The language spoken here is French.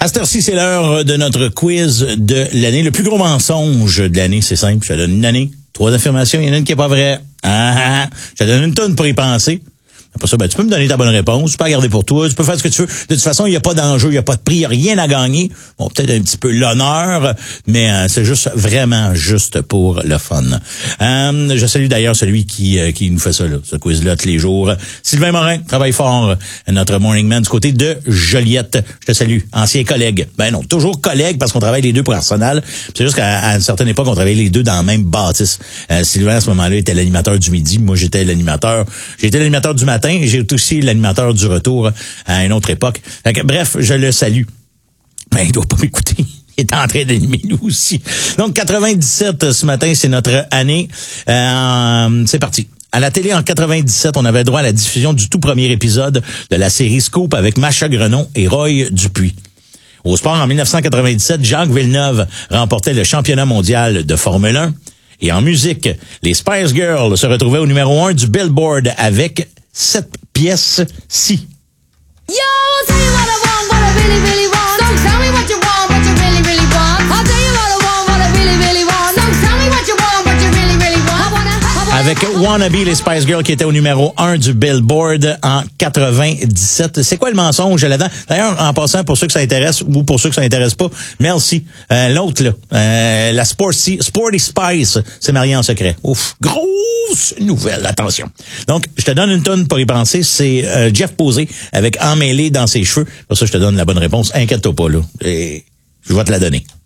À cette heure-ci, c'est l'heure de notre quiz de l'année. Le plus gros mensonge de l'année, c'est simple. Je te donne une année, 3 affirmations, il y en a une qui est pas vraie. Je te donne une tonne pour y penser. Après ça, tu peux me donner ta bonne réponse, tu peux la garder pour toi, tu peux faire ce que tu veux. De toute façon, il n'y a pas d'enjeu, il n'y a pas de prix, il n'y a rien à gagner. Bon, peut-être un petit peu l'honneur, mais c'est juste vraiment juste pour le fun. Je salue d'ailleurs celui qui nous fait ça, là, ce quiz-là tous les jours. Sylvain Morin, travaille fort, notre morning man du côté de Joliette. Je te salue, ancien collègue. Ben non, toujours collègue parce qu'on travaille les deux pour Arsenal. C'est juste qu'à une certaine époque, on travaillait les deux dans la même bâtisse. Sylvain, à ce moment-là, était l'animateur du midi. Moi, j'étais l'animateur du matin. J'ai aussi l'animateur du retour à une autre époque. Bref, je le salue. Ben, il doit pas m'écouter. Il est en train d'animer nous aussi. Donc, 97, ce matin, c'est notre année. C'est parti. À la télé, en 97, on avait droit à la diffusion du tout premier épisode de la série Scoop avec Macha Grenon et Roy Dupuis. Au sport, en 1997, Jacques Villeneuve remportait le championnat mondial de Formule 1. Et en musique, les Spice Girls se retrouvaient au numéro 1 du Billboard avec cette pièce-ci. Yo, I'll tell you what I want, what I really, really want. So tell me what you want, what you really, really want. I'll tell you what I want, what I really, really want. So tell me what you want, what you really, really want. Avec Wannabe, les Spice Girls qui étaient au numéro 1 du Billboard en 97. C'est quoi le mensonge là-dedans? D'ailleurs, en passant, pour ceux que ça intéresse ou pour ceux que ça intéresse pas, merci. L'autre, là, la Sporty Spice s'est mariée en secret. Ouf, grosse nouvelle, attention. Donc, je te donne une tonne pour y penser. C'est Jeff Posé avec Emmêlé dans ses cheveux. Pour ça, je te donne la bonne réponse. Inquiète-toi pas, là. Et je vais te la donner.